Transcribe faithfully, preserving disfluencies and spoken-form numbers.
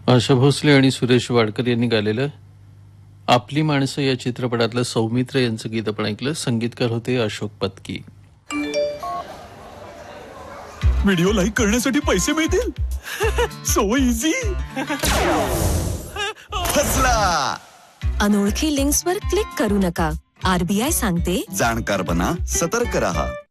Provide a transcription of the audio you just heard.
आशा भोसले आणि सुरेश वाडकर यांनी गायलेलं आपली माणसं या चित्रपटातलं सौमित्र यांचं गीत आपण ऐकलं. संगीतकार होते अशोक पत्की. व्हिडिओ लाईक करण्यासाठी पैसे मिळतील. So easy. फसला. अनोळखी लिंक्सवर क्लिक करू नका. आरबीआय सांगते, जाणकार बना, सतर्क रहा.